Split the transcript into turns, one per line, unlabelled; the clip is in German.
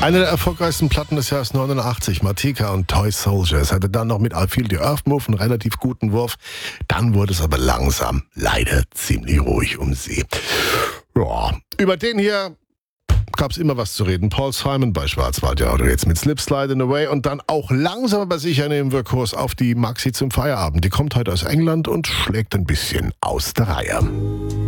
Eine der erfolgreichsten Platten des Jahres 89, Martika und Toy Soldiers, hatte dann noch mit I Feel the Earth Move einen relativ guten Wurf. Dann wurde es aber langsam leider ziemlich ruhig um sie. Ja, über den hier gab es immer was zu reden. Paul Simon bei Schwarzwald, ja, oder jetzt mit Slip Sliding Away und dann auch langsam aber sicher nehmen wir Kurs auf die Maxi zum Feierabend. Die kommt heute aus England und schlägt ein bisschen aus der Reihe.